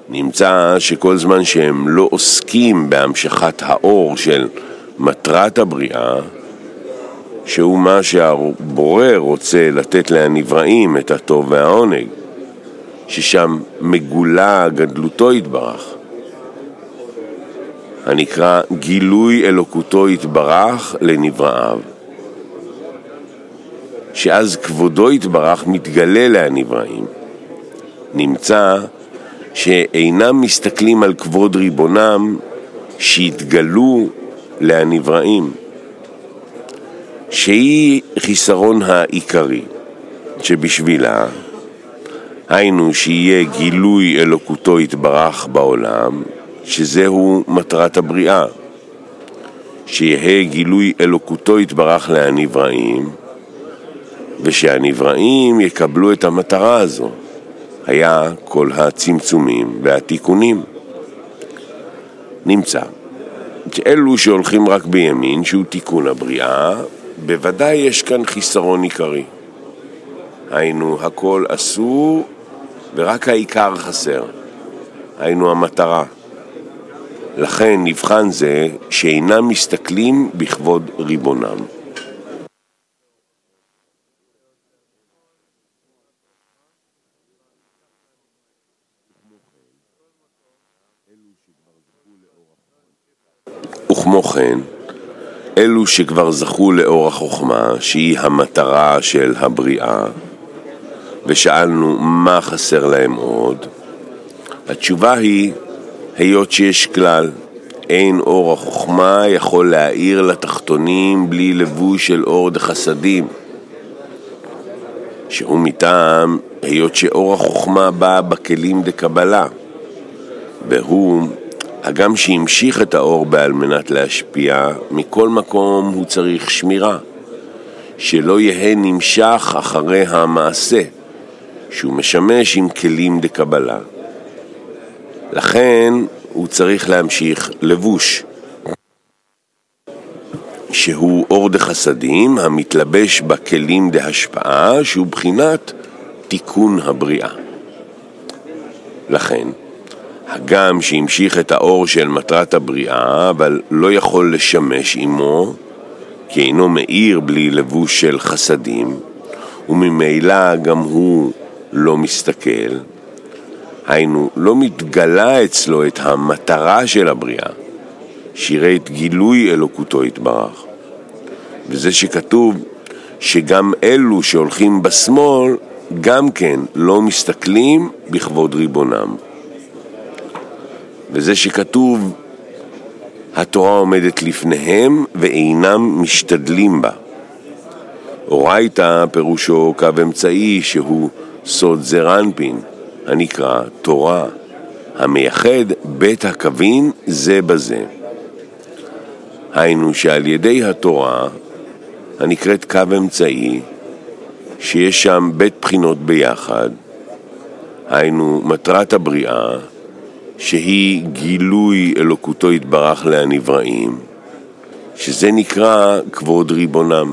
נמצא שכל זמן שהם לא עוסקים בהמשכת האור של מטרת הבריאה, שהוא מה שהבורא רוצה לתת לנבראים את הטוב והעונג, ששם מגולה גדלותו יתברך, הנקרא גילוי אלוקותו יתברך לנבראיו, שאז כבודו יתברך מתגלה לנבראים. נמצא שאינם מסתכלים על כבוד ריבונם שהתגלו לנבראים, שהיא חיסרון העיקרי שבשבילה, היינו שיהיה גילוי אלוקותו יתברך בעולם, שזהו מטרת הבריאה, שיהיה גילוי אלוקותו יתברך לנבראים, ושהנבראים יקבלו את המטרה הזו, היה כל הצמצומים והתיקונים. נמצא שאלו שהולכים רק בימין, שהוא תיקון הבריאה, בוודאי יש כאן חיסרון עיקרי. היינו הכל אסור ורק העיקר חסר, היינו המטרה. לכן נבחן זה שאינם מסתכלים בכבוד ריבונם. וכמו כן, אלו שכבר זכו לאור החוכמה, שהיא המטרה של הבריאה, ושאלנו מה חסר להם עוד, התשובה היא, היות שיש כלל, אין אור החוכמה יכול להאיר לתחתונים בלי לבוש של אור דחסדים, שהוא מטעם היות שאור החוכמה בא בכלים דקבלה, והוא הגם שהמשיך את האור בעל מנת להשפיע, מכל מקום הוא צריך שמירה, שלא יהיה נמשך אחרי המעשה, שהוא משמש עם כלים דקבלה. לכן הוא צריך להמשיך לבוש, שהוא אור דחסדים המתלבש בכלים דהשפעה, שהוא בחינת תיקון הבריאה. לכן, הגם שהמשיך את האור של מטרת הבריאה, אבל לא יכול לשמש עמו, כי אינו מאיר בלי לבוש של חסדים, וממילא גם הוא לא מסתכל, היינו לא מתגלה אצלו את המטרה של הבריאה, שיראה את גילוי אלוקותו יתברך. וזה שכתוב שגם אלו שהולכים בשמאל, גם כן לא מסתכלים בכבוד ריבונם. וזה שכתוב, התורה עומדת לפניהם ואינם משתדלים בה. אורייתא פירושו קו אמצעי שהוא סוד זרנפין, הנקרא תורה, המייחד בית הקווין זה בזה. היינו שעל ידי התורה, הנקראת קו אמצעי, שיש שם בית בחינות ביחד, היינו מטרת הבריאה, שהיא גילוי אלוקותו יתברך לנבראים, שזה נקרא כבוד ריבונם.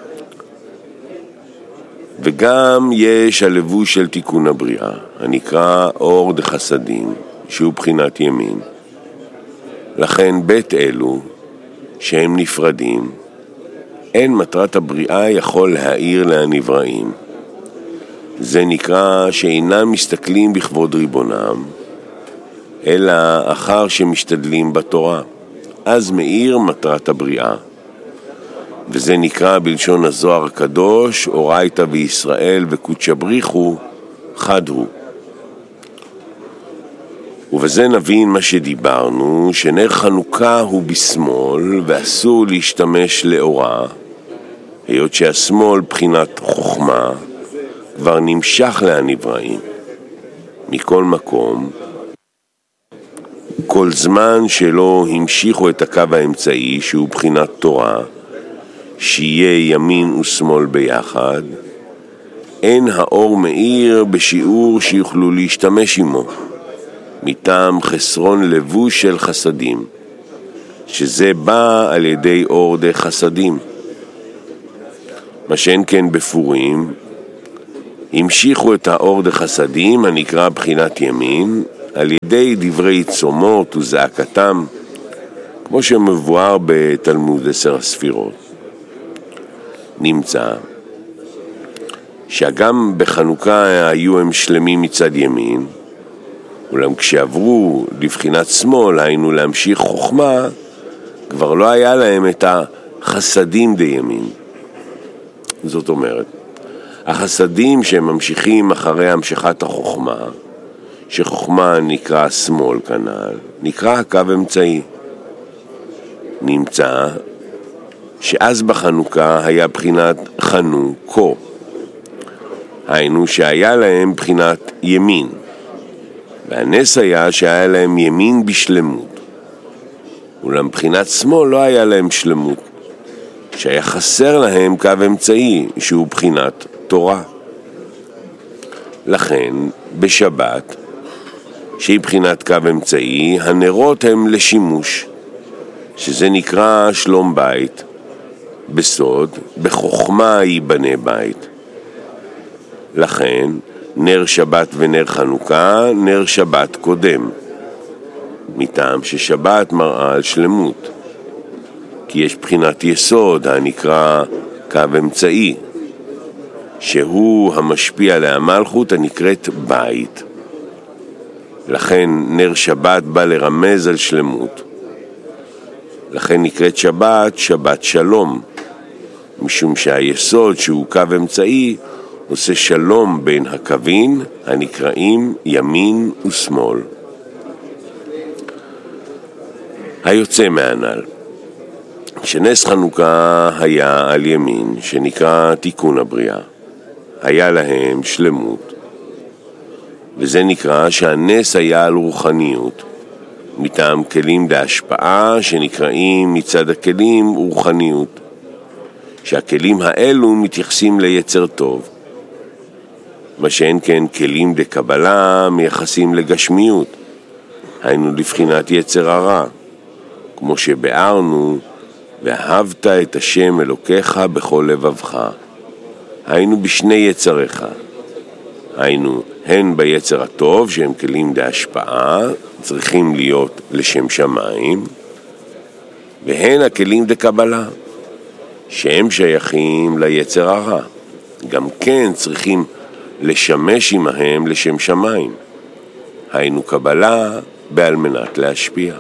וגם יש הלבוש של תיקון הבריאה, הנקרא אור דחסדים, שהוא בחינת ימין. לכן בית אלו, שהם נפרדים, אין מטרת הבריאה יכול להאיר לנבראים. זה נקרא שאינם מסתכלים בכבוד ריבונם, אלא אחר שמשתדלים בתורה, אז מאיר מטרת הבריאה. וזה נקרא בלשון הזוהר הקדוש, אורייתא וישראל וקודשא בריחו חד הוא. ובזה נבין מה שדיברנו, שנר חנוכה הוא בשמאל ואסור להשתמש לאורה, היות שהשמאל בחינת חוכמה כבר נמשך לנבראים. מכל מקום, כל זמן שלא המשיכו את הקו האמצעי שהוא בחינת תורה, שיהיה ימין ושמאל ביחד, אין האור מאיר בשיעור שיוכלו להשתמש עמו, מטעם חסרון לבוש של חסדים, שזה בא על ידי אור דה חסדים. מה שאין כן בפורים, המשיכו את האור דה חסדים הנקרא בחינת ימין, על ידי דברי צומות וזעקתם, כמו שמבואר בתלמוד 10 הספירות. נמצא שגם בחנוכה היו הם שלמים מצד ימין, אולם כשעברו לבחינת שמאל, היינו להמשיך חוכמה, כבר לא היה להם את החסדים דימין. זאת אומרת, החסדים שהם ממשיכים אחרי המשכת החוכמה, שחוכמה נקרא שמאל כנ"ל, נקרא הקו אמצעי. נמצא שאז בחנוכה היה בחינת חנוכו, היינו שהיה להם בחינת ימין, והנס היה שהיה להם ימין בשלמות, אולם בחינת שמאל לא היה להם שלמות, שהיה חסר להם קו אמצעי שהוא בחינת תורה. לכן בשבת, שהיא בחינת קו אמצעי, הנרות הם לשימוש, שזה נקרא שלום בית, בסוד, בחוכמה ייבנה בית. לכן נר שבת ונר חנוכה, נר שבת קודם, מטעם ששבת מראה על שלמות, כי יש בחינת יסוד הנקרא קו אמצעי, שהוא המשפיע להמלכות הנקראת בית. לכן נר שבת בא לרמז על שלמות, לכן נקראת שבת שבת שלום, משום שהיסוד שהוא קו אמצעי עושה שלום בין הקווים הנקראים ימין ושמאל. היוצא מהנ"ל, שנס חנוכה היה על ימין, שנקרא תיקון הבריאה, היה להם שלמות, וזה נקרא שהנס היה על רוחניות, מטעם כלים להשפעה שנקראים מצד הכלים רוחניות, שהכלים האלו מתייחסים ליצר טוב, מה שאין כן כלים לקבלה מייחסים לגשמיות, היינו לבחינת יצר הרע, כמו שבארנו, ואהבת את השם אלוקיך בכל לבבך, היינו בשני יצריך, היינו הן ביצר הטוב שהם כלים להשפעה, צריכים להיות לשם שמיים, והן הכלים לקבלה, שהם שייכים ליצר הרע, גם כן צריכים לשמש עמהם לשם שמיים, היינו קבלה בעל מנת להשפיע.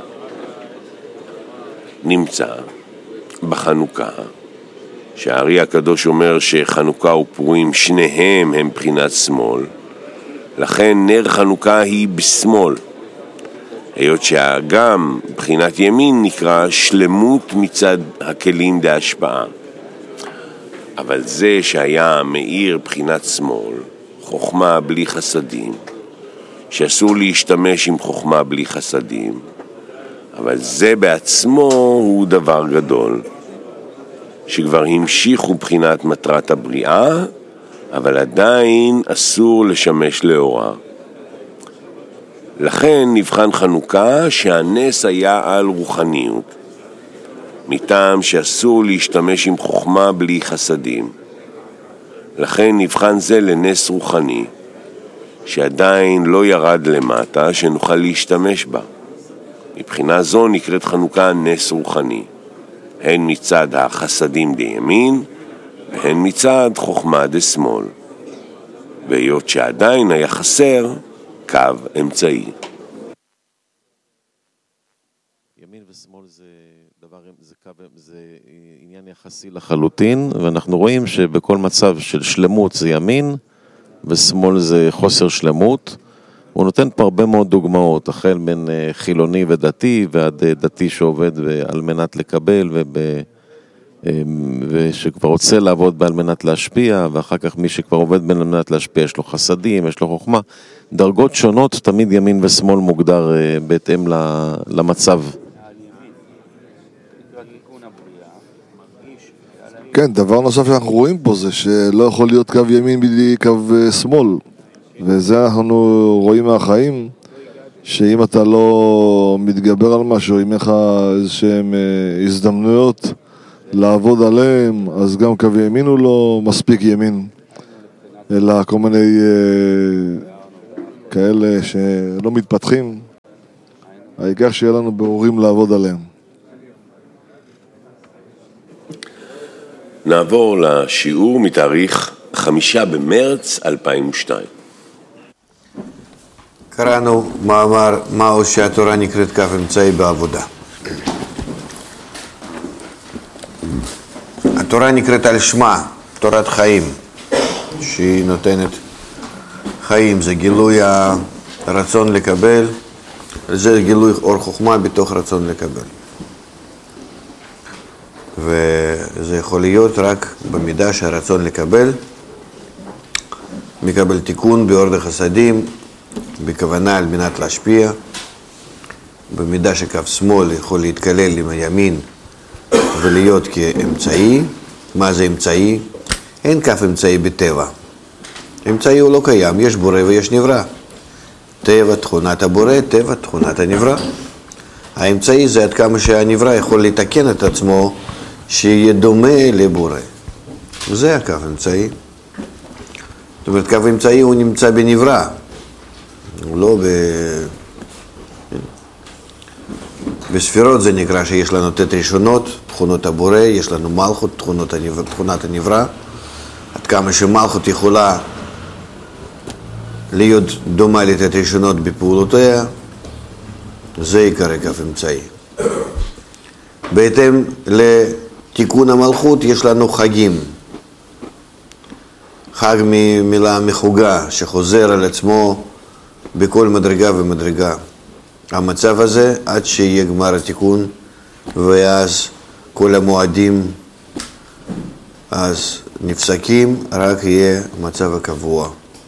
נמצא בחנוכה שהארי הקדוש אומר שחנוכה ופורים שניהם הם בחינת שמאל, לכן נר חנוכה היא בשמאל, היות שגם בחינת ימין נקרא שלמות מצד הכלים להשפעה. אבל זה שהיה מאיר בחינת שמאל, חוכמה בלי חסדים, שאסור להשתמש עם חוכמה בלי חסדים, אבל זה בעצמו הוא דבר גדול, שכבר המשיכו בחינת מטרת הבריאה, אבל עדיין אסור לשמש לאורה. לכן נבחן חנוכה שהנס היה על רוחניות, מטעם שאסור להשתמש עם חוכמה בלי חסדים. לכן נבחן זה לנס רוחני, שעדיין לא ירד למטה שנוכל להשתמש בה. מבחינה זו נקראת חנוכה נס רוחני, הן מצד החסדים דימין, והן מצד חוכמה דשמאל, והיות שעדיין היה חסר קו אמצעי. ימין ושמאל זה עניין יחסי לחלוטין, ואנחנו רואים שבכל מצב של שלמות זה ימין, ושמאל זה חוסר שלמות. הוא נותן פה הרבה מאוד דוגמאות, החל בין חילוני ודתי ועד דתי שעובד על מנת לקבל ושכבר רוצה לעבוד על מנת להשפיע, ואחר כך מי שכבר עובד על מנת להשפיע יש לו חסדים, יש לו חוכמה, דרגות שונות, תמיד ימין ושמאל מוגדר בהתאם למצב. כן, דבר נוסף שאנחנו רואים פה זה שלא יכול להיות קו ימין בלי קו שמאל, וזה אנחנו רואים מהחיים, שאם אתה לא מתגבר על משהו, אם לך איזשהם הזדמנויות לעבוד עליהם, אז גם קו ימין הוא לא מספיק ימין, אלא כל מיני כאלה שלא מתפתחים, העיקר שיהיה לנו בהורים לעבוד עליהם. נעבור לשיעור מתאריך 5 במרץ 2002. קראנו מאמר מהו שהתורה נקראת כף אמצעי בעבודה. התורה נקראת על שמה, תורת חיים, שהיא נותנת חיים, זה גילוי הרצון לקבל, זה גילוי אור חוכמה בתוך רצון לקבל. וזה יכול להיות רק במידה שהרצון לקבל מקבל תיקון באור דחסדים, בכוונה על מנת להשפיע, במידה שכף שמאל יכול להתקלל עם הימין ולהיות כאמצעי. מה זה אמצעי? אין כף אמצעי בטבע. אמצעי הוא לא קיים, יש בורא ויש נברא. טבע תכונת הבורא, טבע תכונת הנברא. האמצעי זה עד כמה שהנברא יכול לתקן את עצמו שיהיה דומה לבורא. זה הכף אמצעי. זאת אומרת, כף אמצעי הוא נמצא בנברא. הוא לא בספירות זה נקרא שיש לנו תת ראשונות, תכונות הבורא, יש לנו מלכות, תכונת הנברא. עד כמה שמלכות יכולה להיות דומה לתת ראשונות בפעולותיה, זה עיקר כף אמצעי. בהתאם לתיקון המלכות יש לנו חגים. חג ממילה מחוגה שחוזר על עצמו בכל מדרגה ומדרגה. המצב הזה עד שיהיה גמר התיקון, ואז כל המועדים אז נפסקים, רק יהיה מצב הקבוע.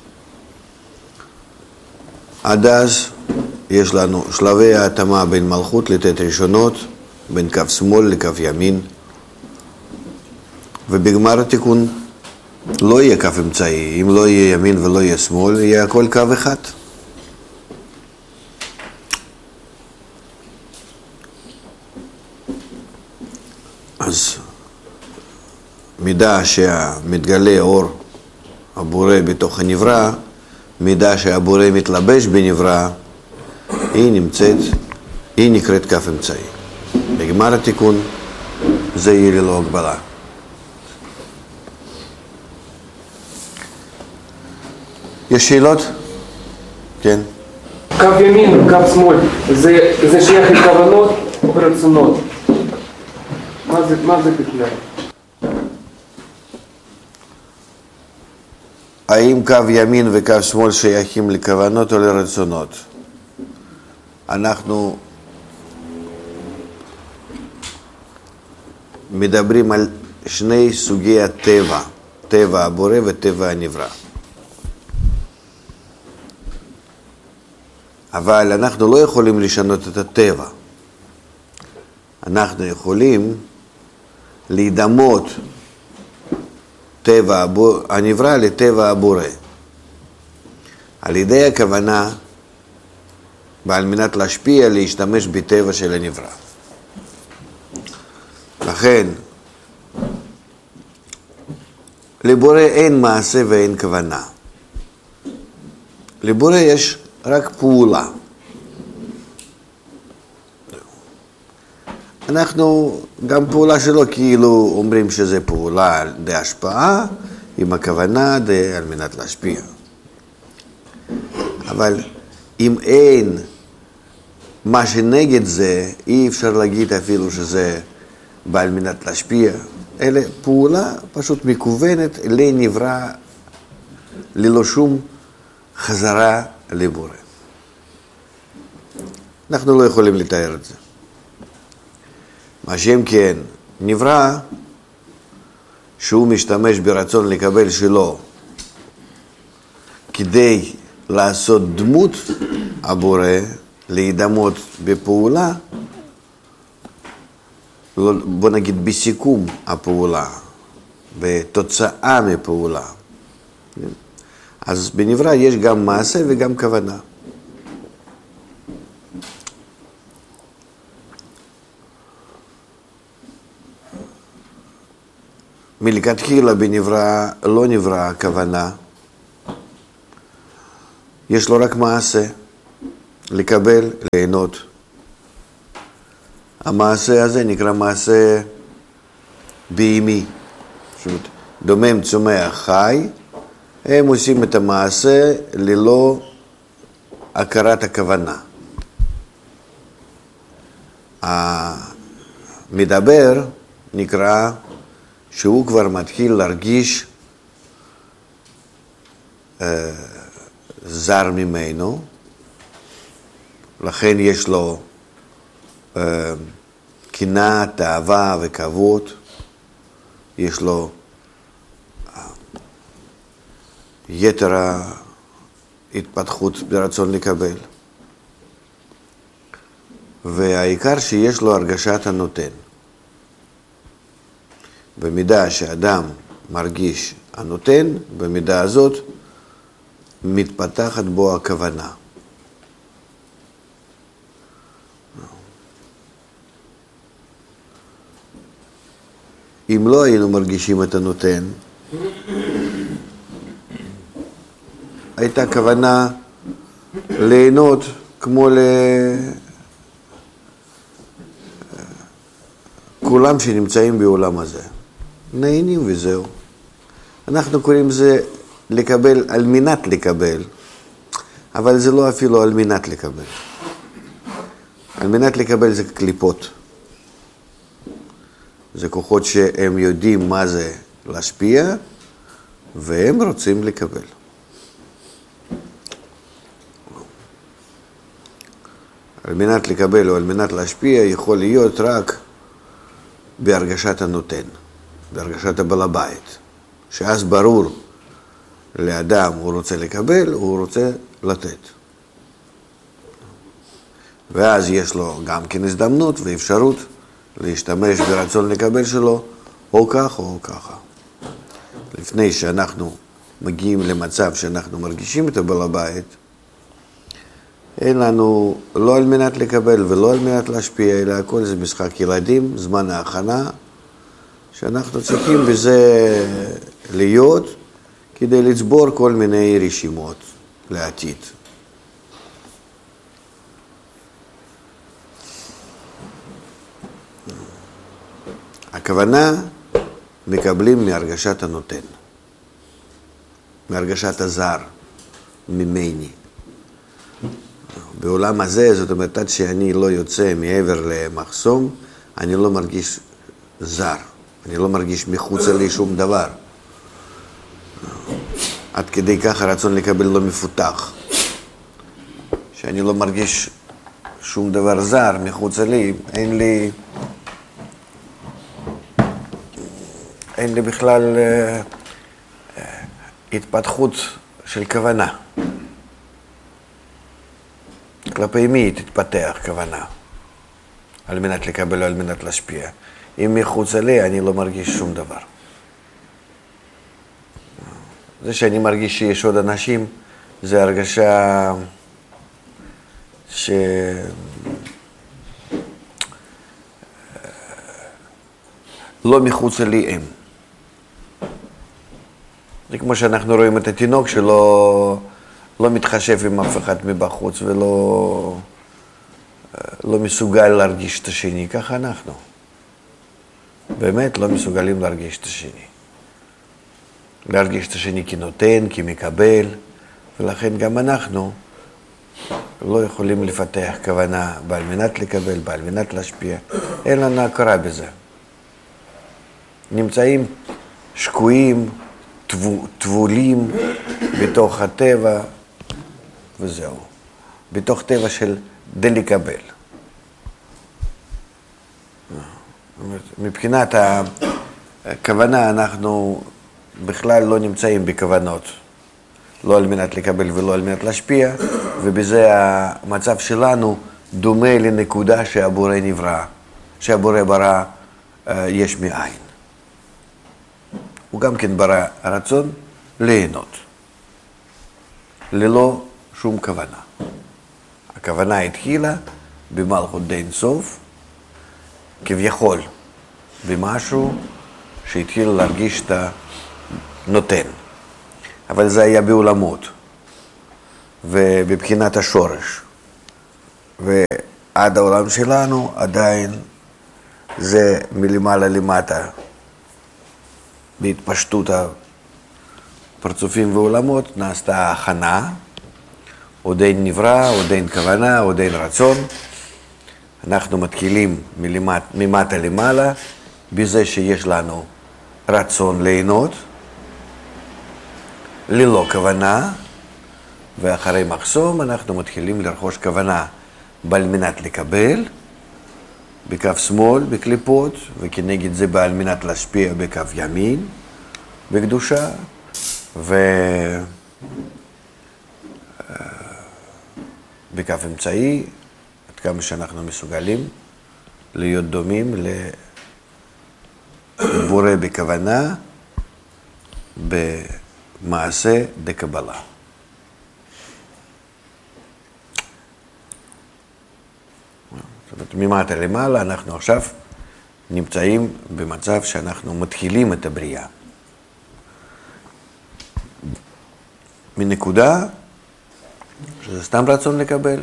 עד אז יש לנו שלבי ההתאמה בין מלכות לתת ראשונות, בין כף שמאל לכף ימין, ובגמר התיקון לא יהיה כף אמצעי. אם לא יהיה ימין ולא יהיה שמאל, יהיה הכל קו אחד. אז מידה שמתגלה אור הבורא בתוך הנברא, מידה שהבורא מתלבש בנברא, היא נקראת כף אמצעי. בגמר התיקון זה יהיה ללא הגבלה. יש שאלות? כן. קו ימין וקו שמאל, זה שייך לכוונות או רצונות? מה זה בכלל? האם קו ימין וקו שמאל שייכים לכוונות או לרצונות? אנחנו מדברים על שני סוגי הטבע, טבע הבורא וטבע הנברא. אבל אנחנו לא יכולים לשנות את הטבע. אנחנו יכולים להידמות טבע הנברא לטבע הבורא. על ידי הכוונה, ועל מנת להשפיע, להשתמש בטבע של הנברא. לכן, לבורא אין מעשה ואין כוונה. לבורא יש רק פעולה. אנחנו, גם פעולה שלו כאילו אומרים שזה פעולה די השפעה, עם הכוונה די על מנת להשפיע. אבל אם אין מה שנגד זה, אי אפשר להגיד אפילו שזה בא על מנת להשפיע. אלא פעולה פשוט מכוונת לנברא, ללא שום חזרה לבורא. אנחנו לא יכולים לתאר את זה. מה שם כן, נברא שהוא משתמש ברצון לקבל שלו כדי לעשות דמות הבורא, להידמות בפעולה, בוא נגיד בסיכום הפעולה, בתוצאה מפעולה. אז בנברא יש גם מעשה וגם כוונה. מלכתחילה בנברא לא נברא הכוונה. יש לו רק מעשה, לקבל, ליהנות. המעשה הזה נקרא מעשה בהימי. דומם, צומח, חי, הם עושים את המעשה ללא הכרת הכוונה. המדבר נקרא שהוא כבר מתחיל להרגיש זר ממנו, לכן יש לו קנאה, תאווה וכבוד, יש לו יתר ההתפתחות ברצון לקבל. והעיקר שיש לו הרגשת הנותן. במידה שאדם מרגיש הנותן, במידה הזאת מתפתחת בו הכוונה. אם לא היינו מרגישים את הנותן, הייתה כוונה ליהנות כמו כולם שנמצאים בעולם הזה. נהנים וזהו. אנחנו קוראים זה לקבל על מנת לקבל, אבל זה לא אפילו על מנת לקבל. על מנת לקבל זה קליפות. זה כוחות שהם יודעים מה זה להשפיע, והם רוצים לקבל. על מנת לקבל או על מנת להשפיע יכול להיות רק בהרגשת הנותן, בהרגשת הבעל הבית. שאז ברור לאדם הוא רוצה לקבל, הוא רוצה לתת. ואז יש לו גם כן הזדמנות ואפשרות להשתמש ברצון לקבל שלו, או כך או ככה. לפני שאנחנו מגיעים למצב שאנחנו מרגישים את הבעל הבית, אין לנו לא על מנת לקבל ולא על מנת להשפיע, אלא הכל זה משחק ילדים, זמן ההכנה, שאנחנו צריכים בזה להיות כדי לצבור כל מיני רשימות לעתיד. הכוונה מקבלים מהרגשת הנותן, מהרגשת הזר, ממני. בעולם הזה, זאת אומרת, עד שאני לא יוצא מעבר למחסום, אני לא מרגיש זר, אני לא מרגיש מחוץ לי שום דבר. עד כדי כך הרצון לקבל לא מפותח. שאני לא מרגיש שום דבר זר מחוץ לי, אין לי בכלל התפתחות של כוונה. כלפי מי תתפתח כוונה? על מנת לקבל או על מנת להשפיע. אם מחוץ לי אני לא מרגיש שום דבר. זה שאני מרגיש שיש עוד אנשים, זה הרגשה לא מחוץ לי הם. זה כמו שאנחנו רואים את התינוק שלא מתחשב עם אף אחד מבחוץ ולא מסוגל להרגיש את השני. ככה אנחנו. באמת לא מסוגלים להרגיש את השני. להרגיש את השני כנותן, כמקבל, ולכן גם אנחנו לא יכולים לפתח כוונה בעל מנת לקבל, בעל מנת להשפיע. אין לנו הכרה בזה. נמצאים שקועים, טבולים בתוך הטבע, וזהו. בתוך טבע של לקבל. מבחינת הכוונה אנחנו בכלל לא נמצאים בכוונות. לא על מנת לקבל ולא על מנת להשפיע, ובזה המצב שלנו דומה לנקודה שהבורא נברא, שהבורא ברא יש מאין. הוא גם כן ברא הרצון ליהנות, ללא שום כוונה. הכוונה התחילה במלכות דין סוף, כביכול במשהו שהתחיל להרגיש את הנותן. אבל זה היה בעולמות. ובבחינת השורש. ועד העולם שלנו עדיין זה מלמעלה למטה, בהתפשטות הפרצופים ועולמות נעשתה הכנה, עוד אין נברא, עוד אין כוונה, עוד אין רצון. אנחנו מתחילים ממטה למעלה, בזה שיש לנו רצון ליהנות, ללא כוונה, ואחרי מחסום אנחנו מתחילים לרכוש כוונה בעל מנת לקבל, בקו שמאל, בקליפות, וכנגד זה בעל מנת להשפיע בקו ימין, בקדושה, בקו אמצעי, עד כמה שאנחנו מסוגלים להיות דומים לבורא בכוונה, במעשה דקבלה. זאת אומרת, ממטה למעלה אנחנו עכשיו נמצאים במצב שאנחנו מתחילים את הבריאה. מנקודה, שזה סתם רצון לקבל,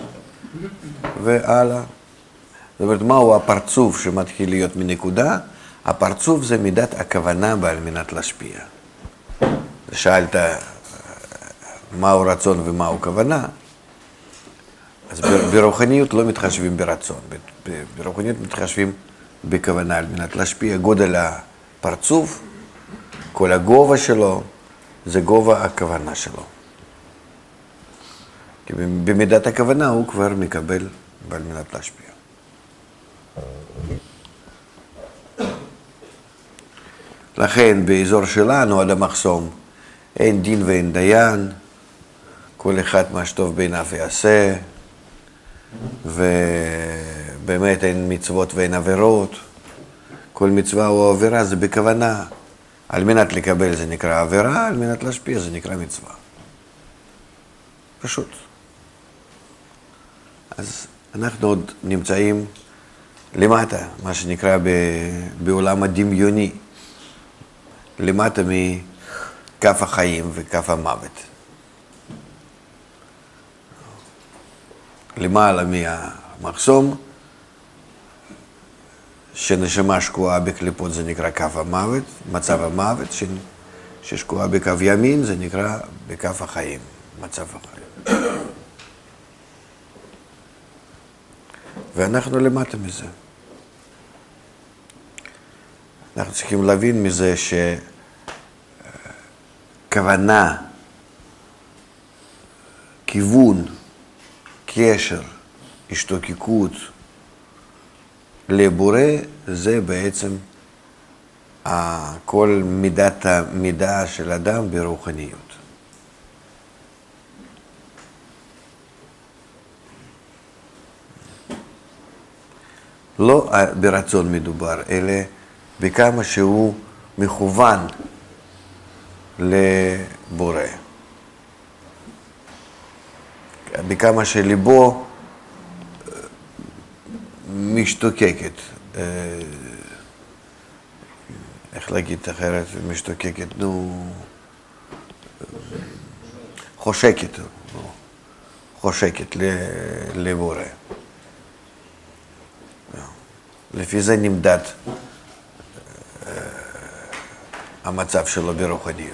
והלאה. זאת אומרת, מהו הפרצוף שמתחיל להיות מנקודה? הפרצוף זה מידת הכוונה בעל מנת להשפיע. שאלת מהו רצון ומהו כוונה, אז ברוחניות לא מתחשבים ברצון, ברוחניות מתחשבים בכוונה על מנת להשפיע. גודל הפרצוף, כל הגובה שלו, זה גובה הכוונה שלו. כי במידת הכוונה הוא כבר מקבל על מנת להשפיע. לכן באזור שלנו עד המחסום אין דין ואין דיין, כל אחד מה שטוב בעיניו יעשה, ובאמת אין מצוות ואין עבירות. כל מצווה או עבירה זה בכוונה. על מנת לקבל זה נקרא עבירה, על מנת להשפיע זה נקרא מצווה. פשוט. אז אנחנו עוד נמצאים למטה, מה שנקרא בעולם הדמיוני, למטה מכף החיים וכף המוות. למעלה מהמחסום, שנשמה שקועה בקליפות זה נקרא כף המוות, מצב המוות, ששקועה בקו ימין זה נקרא בכף החיים, מצב החיים. ואנחנו למטה מזה. אנחנו צריכים להבין מזה שכוונה, כיוון, קשר, השתוקקות לבורא, זה בעצם כל מידת המידה של אדם ברוחניות. לא ברצון מדובר, אלא בכמה שהוא מכוון לבורא. בכמה שליבו משתוקקת, איך להגיד אחרת, משתוקקת, חושקת לבורא. לפי זה נמדד המצב שלו ברוחניות.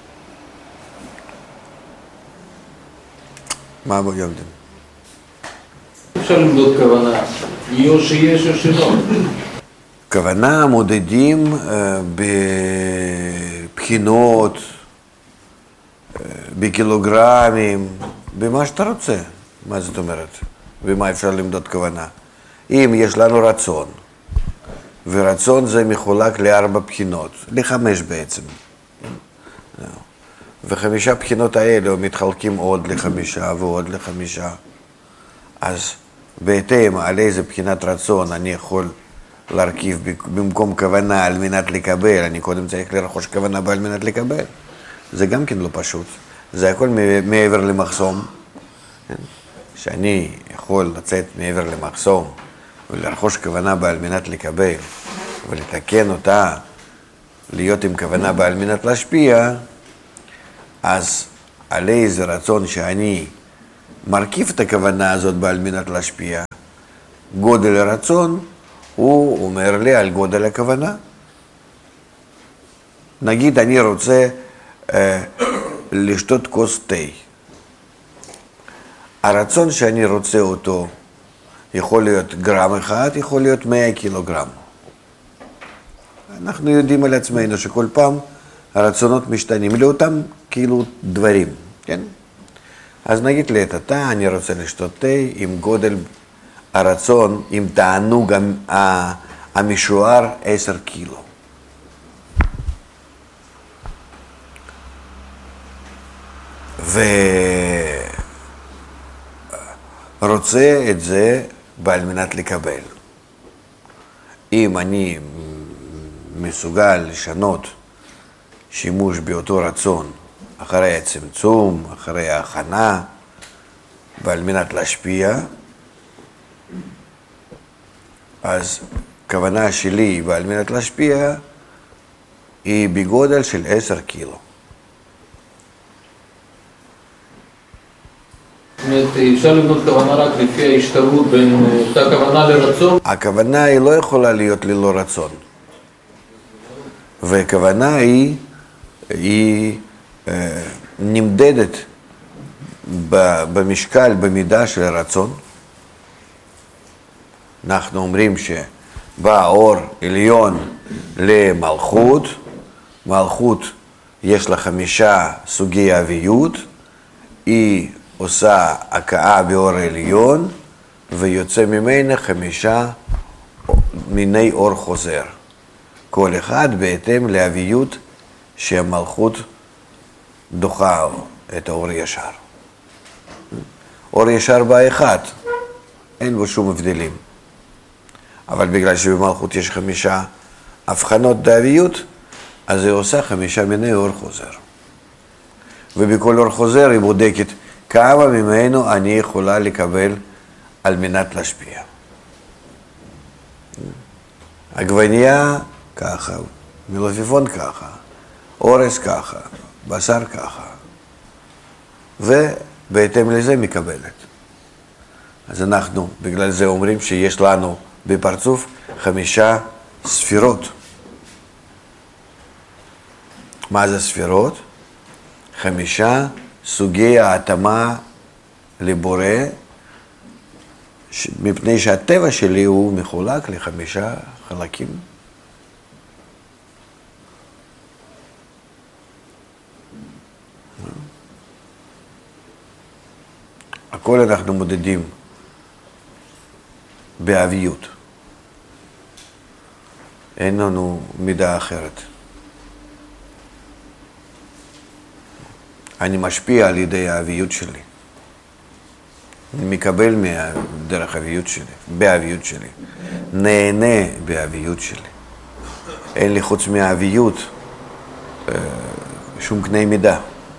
מה אבו יולדים? אפשר למדוד כוונה, או שיש או שלא. כוונה מודדים בבחינות, בקילוגרמים, במה שאתה רוצה. מה זאת אומרת? במה אפשר למדוד כוונה? אם יש לנו רצון, ורצון זה מחולק ל4 בחינות, ל5 בעצם. ו5 בחינות האלה מתחלקים עוד ל5 ועוד ל5. אז בהתאם על איזה בחינת רצון אני יכול להרכיב במקום כוונה על מנת לקבל, אני קודם צריך לרכוש כוונה על מנת לקבל. זה גם כן לא פשוט. זה הכל מעבר למחסום. שאני יכול לצאת מעבר למחסום ולרכוש כוונה על מנת לקבל ולתקן אותה, להיות עם כוונה על מנת להשפיע, אז על איזה רצון שאני מרכיב את הכוונה הזאת על מנת להשפיע, גודל הרצון הוא אומר לי על גודל הכוונה. נגיד אני רוצה לשתות כוס תה. הרצון שאני רוצה אותו יכול להיות גרם אחד, יכול להיות 100 קילוגרם. אנחנו יודעים על עצמנו שכל פעם הרצונות משתנים לאותם כאילו דברים, כן? אז נגיד לעת עתה אני רוצה לשתות תה עם גודל הרצון, עם תענוג המשוער 10 קילו. ורוצה את זה על מנת לקבל. אם אני מסוגל לשנות שימוש באותו רצון אחרי הצמצום, אחרי ההכנה, ועל מנת להשפיע, אז כוונה שלי ועל מנת להשפיע היא בגודל של 10 קילו. זאת אומרת, אפשר לבנות כוונה רק לפי ההשתלבות בין אותה כוונה לרצון? הכוונה היא לא יכולה להיות ללא רצון. וכוונה היא נמדדת במשקל, במידה של הרצון. אנחנו אומרים שבא אור עליון למלכות, מלכות יש לה 5 סוגי אביות, היא עושה הכאה באור העליון ויוצא ממנה 5 מיני אור חוזר. כל אחד בהתאם לאביות שהמלכות דוחה את האור ישר. אור ישר בא אחד, אין בו שום הבדלים. אבל בגלל שבמלכות יש 5 הבחנות באביות, אז היא עושה 5 מיני אור חוזר. ובכל אור חוזר היא בודקת כמה ממנו אני יכולה לקבל על מנת להשפיע. עגבנייה ככה, מלפפון ככה, אורז ככה, בשר ככה, ובהתאם לזה מקבלת. אז אנחנו בגלל זה אומרים שיש לנו בפרצוף 5 ספירות. מה זה ספירות? 5 סוגי ההתאמה לבורא, מפני שהטבע שלי הוא מחולק ל5 חלקים. הכל אנחנו מודדים באביות. אין לנו מידה אחרת. אני משפיע על ידי האביות שלי. אני מקבל דרך האביות שלי, באביות שלי. נהנה באביות שלי. אין לי חוץ מהאביות שום קנה מידה.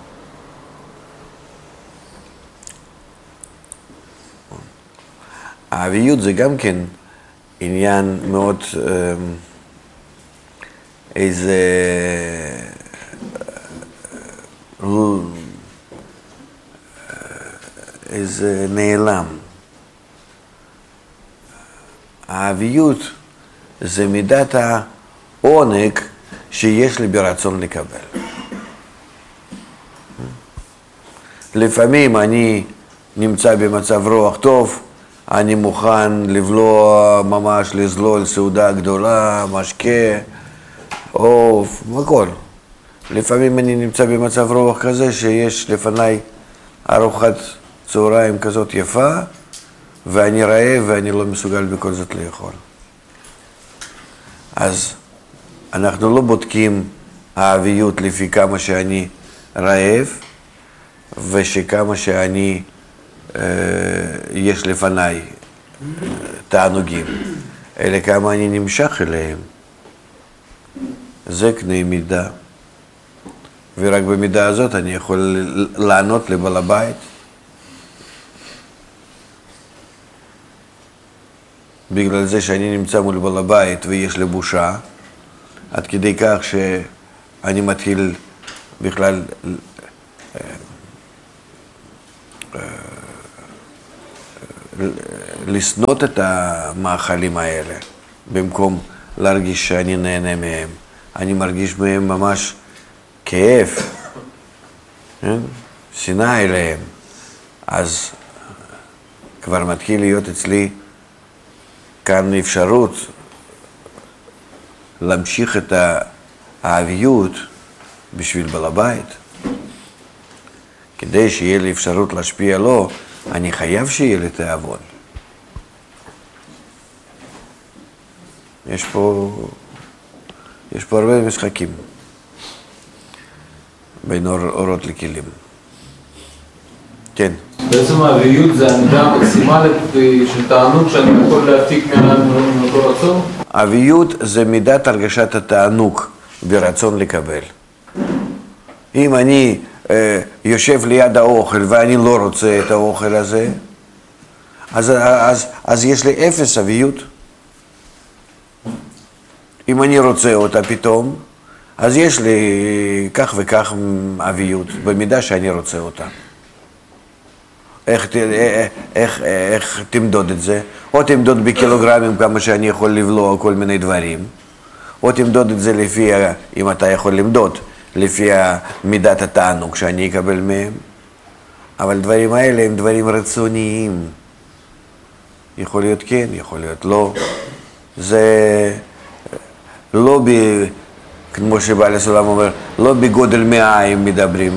האביות זה גם כן עניין מאוד איזה נעלם. האביות זה מידת העונג שיש לי ברצון לקבל. לפעמים אני נמצא במצב רוח טוב, אני מוכן לבלוע ממש, לזלול סעודה גדולה, משקה, עוף, הכל. לפעמים אני נמצא במצב רוח כזה שיש לפניי ארוחת צהריים כזאת יפה, ואני רעב ואני לא מסוגל בכל זאת לאכול. אז אנחנו לא בודקים האביות לפי כמה שאני רעב, ושכמה שאני יש לפניי תענוגים, אלא כמה אני נמשך אליהם. זה קנה מידה. ורק במידה הזאת אני יכול לענות לבעל הבית. בגלל זה שאני נמצא מול בעל הבית ויש לי בושה, עד כדי כך שאני מתחיל בכלל לשנות את המאכלים האלה, במקום להרגיש שאני נהנה מהם. אני מרגיש מהם ממש כאב, שנאה אליהם. אז כבר מתחיל להיות אצלי כאן אפשרות להמשיך את האביות בשביל בעל הבית. כדי שיהיה לי אפשרות להשפיע לו, אני חייב שיהיה לי תאבון. יש פה הרבה משחקים בין אורות לכלים. כן. בעצם האביות זה המידה המקסימלית של תענוג שאני יכול להפיק מאותו רצון? האביות זה מידת הרגשת התענוג ברצון לקבל. אם אני יושב ליד האוכל ואני לא רוצה את האוכל הזה, אז יש לי אפס אביות. אם אני רוצה אותה פתאום, אז יש לי כך וכך אביות, במידה שאני רוצה אותה. איך תמדוד את זה? או תמדוד בקילוגרמים כמה שאני יכול לבלוע כל מיני דברים, או תמדוד את זה לפי, אם אתה יכול למדוד, לפי מידת התענוג שאני אקבל מהם. אבל דברים האלה הם דברים רצוניים. יכול להיות כן, יכול להיות לא. זה לא כמו שבעל הסולם אומר, לא בגודל מעיים מדברים.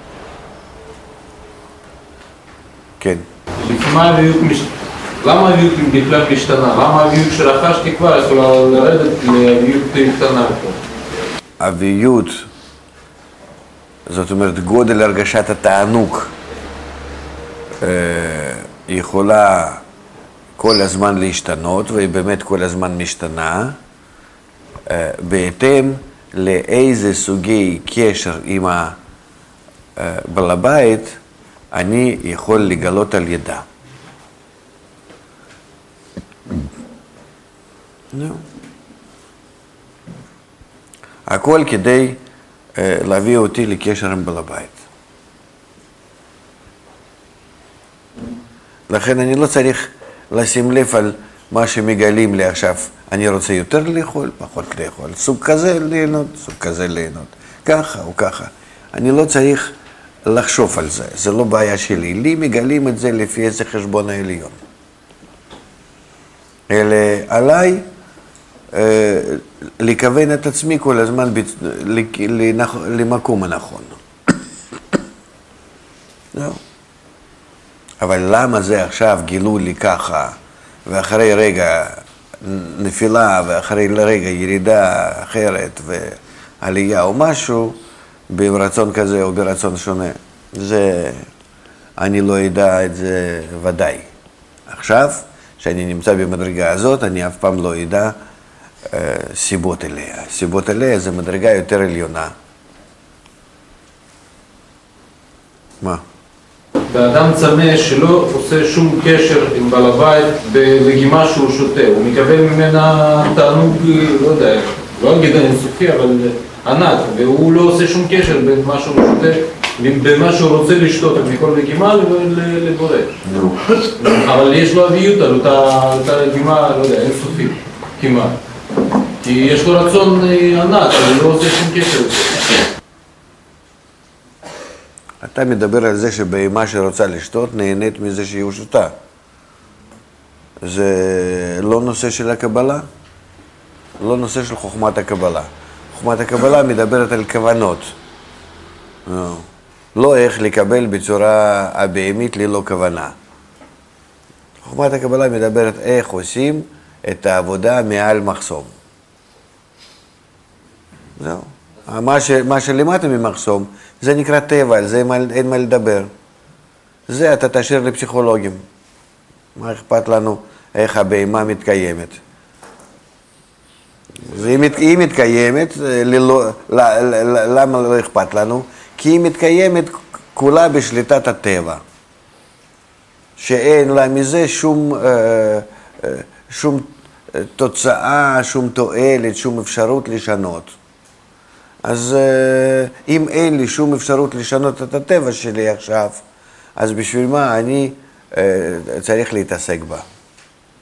כן. למה האביות בכלל משתנה? למה האביות שרכשתי כבר יכולה לרדת לאביות קטנה? אביות, זאת אומרת גודל הרגשת התענוג, יכולה כל הזמן להשתנות, והיא באמת כל הזמן משתנה, בהתאם לאיזה סוגי קשר עם בעל הבית אני יכול לגלות על ידה. הכל כדי להביא אותי לקשר עם בעל הבית. לכן אני לא צריך לשים לב על מה שמגלים לי עכשיו. אני רוצה יותר לאכול, פחות לאכול. סוג כזה ליהנות, סוג כזה ליהנות. ככה או ככה. אני לא צריך לחשוב על זה, זה לא בעיה שלי. לי מגלים את זה לפי איזה חשבון העליון. אלא עליי לכוון את עצמי כל הזמן למקום הנכון. אבל למה זה עכשיו גילו לי ככה, ואחרי רגע נפילה, ואחרי רגע ירידה אחרת, ועלייה או משהו, ברצון כזה או ברצון שונה? זה, אני לא יודע את זה ודאי. עכשיו, שאני נמצא במדרגה הזאת, אני אף פעם לא יודע סיבות אליה. סיבות אליה זה מדרגה יותר עליונה. מה? באדם צמא שלא עושה שום קשר עם בעל הבית בלגימה שהוא שותה, הוא מקבל ממנה תענוג, לא יודע, לא אגיד אינסופי, אבל ענק, והוא לא עושה שום קשר בין מה שהוא שותה, בין מה שהוא רוצה לשתות מכל לגימה לבורא. אבל יש לו אביות על אותה לגימה, לא יודע, אינסופי, כמעט. כי יש לו רצון ענק, אבל הוא לא עושה שום קשר. אתה מדבר על זה שבהמה שרוצה לשתות נהנית מזה שהיא שותה. זה לא נושא של הקבלה, לא נושא של חוכמת הקבלה. חוכמת הקבלה מדברת על כוונות. לא איך לקבל בצורה הבהמית ללא כוונה. חוכמת הקבלה מדברת איך עושים את העבודה מעל מחסום. זהו. מה שלמטה ממחסום, זה נקרא טבע, על זה אין מה לדבר. זה אתה תשאיר לפסיכולוגים. מה אכפת לנו איך הבהמה מתקיימת? היא מתקיימת, למה לא אכפת לנו? כי היא מתקיימת כולה בשליטת הטבע. שאין לה מזה שום תוצאה, שום תועלת, שום אפשרות לשנות. אז אם אין לי שום אפשרות לשנות את הטבע שלי עכשיו, אז בשביל מה אני צריך להתעסק בה?